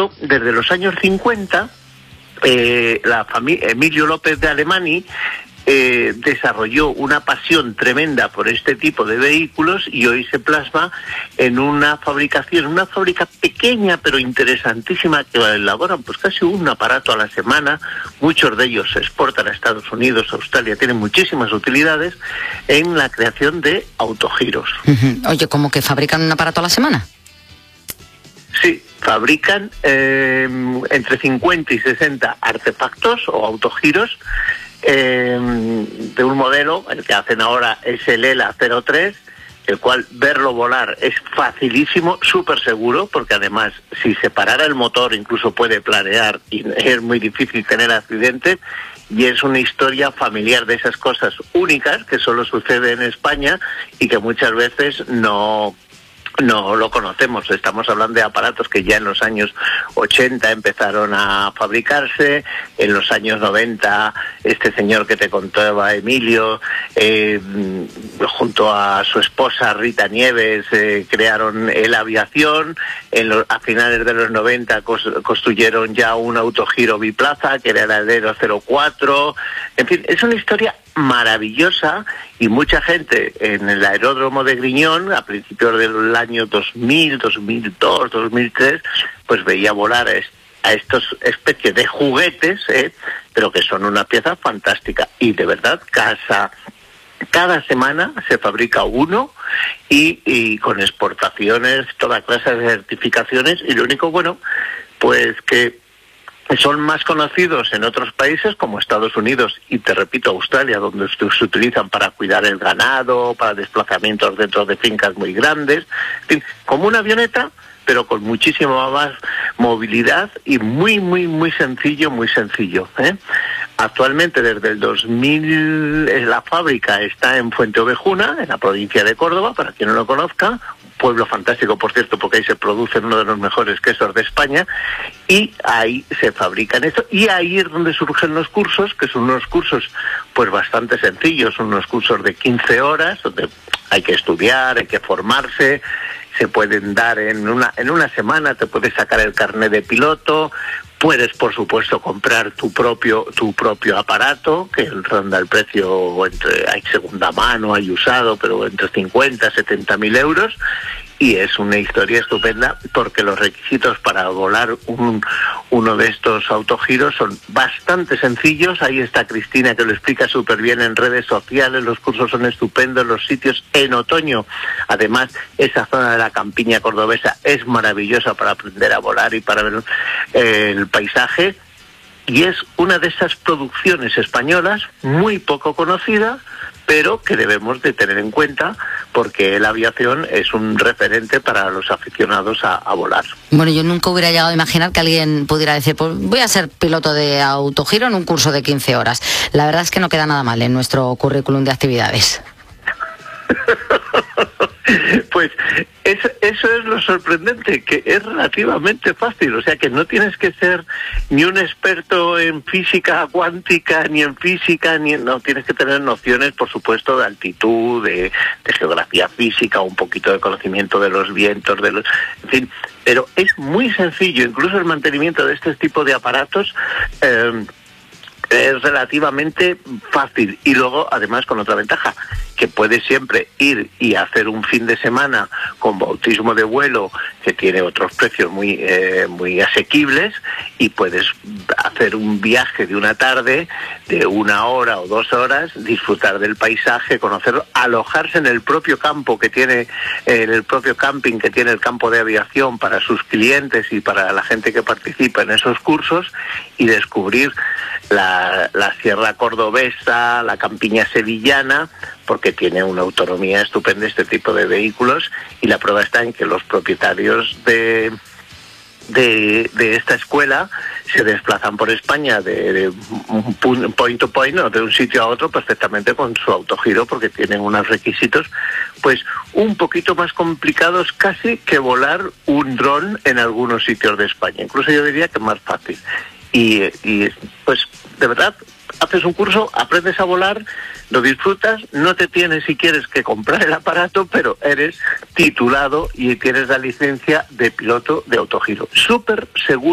hecho, desde los años 50, la familia Emilio López de Alemany desarrolló una pasión tremenda por este tipo de vehículos y hoy se plasma en una fábrica pequeña pero interesantísima que elaboran pues casi un aparato a la semana. Muchos de ellos se exportan a Estados Unidos, a Australia, tienen muchísimas utilidades en la creación de autogiros. Oye, ¿cómo que fabrican un aparato a la semana? Sí, fabrican entre 50 y 60 artefactos o autogiros de un modelo, el que hacen ahora es el ELA 03, el cual verlo volar es facilísimo, súper seguro, porque además si se parara el motor incluso puede planear y es muy difícil tener accidentes, y es una historia familiar de esas cosas únicas que solo sucede en España y que muchas veces no lo conocemos. Estamos hablando de aparatos que ya en los años 80 empezaron a fabricarse, en los años 90 este señor que te contaba Emilio, junto a su esposa Rita Nieves, crearon el aviación, a finales de los 90 construyeron ya un autogiro biplaza que era el Aero 04, en fin, es una historia maravillosa y mucha gente en el aeródromo de Griñón a principios del año 2000, 2002, 2003 pues veía volar a estos especies de juguetes, pero que son una pieza fantástica y de verdad cada semana se fabrica uno y con exportaciones, toda clase de certificaciones y lo único bueno pues que son más conocidos en otros países como Estados Unidos y, te repito, Australia, donde se utilizan para cuidar el ganado, para desplazamientos dentro de fincas muy grandes, en fin, como una avioneta, pero con muchísima más movilidad y muy sencillo, Actualmente, desde el 2000, la fábrica está en Fuente Ovejuna, en la provincia de Córdoba, para quien no lo conozca, pueblo fantástico, por cierto, porque ahí se producen uno de los mejores quesos de España, y ahí se fabrican esto, y ahí es donde surgen los cursos, que son unos cursos pues bastante sencillos, unos cursos de 15 horas, donde hay que estudiar, hay que formarse, se pueden dar en una semana, te puedes sacar el carnet de piloto, puedes, por supuesto, comprar tu propio aparato, que ronda el precio, hay segunda mano, hay usado, pero entre 50 y 70 mil euros, y es una historia estupenda porque los requisitos para volar uno de estos autogiros son bastante sencillos. Ahí está Cristina que lo explica súper bien en redes sociales, los cursos son estupendos, los sitios en otoño, además esa zona de la campiña cordobesa es maravillosa para aprender a volar y para ver el paisaje, y es una de esas producciones españolas muy poco conocida, pero que debemos de tener en cuenta porque la aviación es un referente para los aficionados a volar. Bueno, yo nunca hubiera llegado a imaginar que alguien pudiera decir, pues voy a ser piloto de autogiro en un curso de 15 horas. La verdad es que no queda nada mal en nuestro currículum de actividades. Pues eso es lo sorprendente, que es relativamente fácil, o sea que no tienes que ser ni un experto en física cuántica, ni en física, no, tienes que tener nociones, por supuesto, de altitud, de geografía física, un poquito de conocimiento de los vientos, en fin, pero es muy sencillo, incluso el mantenimiento de este tipo de aparatos es relativamente fácil, y luego además con otra ventaja, que puedes siempre ir y hacer un fin de semana con bautismo de vuelo que tiene otros precios muy asequibles, y puedes hacer un viaje de una tarde de 1 hora o 2 horas, disfrutar del paisaje, conocerlo, alojarse en el propio campo que tiene, en el propio camping que tiene el campo de aviación para sus clientes y para la gente que participa en esos cursos, y descubrir la sierra cordobesa, la campiña sevillana, porque tiene una autonomía estupenda este tipo de vehículos, y la prueba está en que los propietarios de esta escuela se desplazan por España de point to point, o de un sitio a otro, perfectamente con su autogiro, porque tienen unos requisitos pues un poquito más complicados casi que volar un dron en algunos sitios de España, incluso yo diría que más fácil. Y pues de verdad haces un curso, aprendes a volar, lo disfrutas, no te tienes, si quieres, que comprar el aparato, pero eres titulado y tienes la licencia de piloto de autogiro. Súper seguro.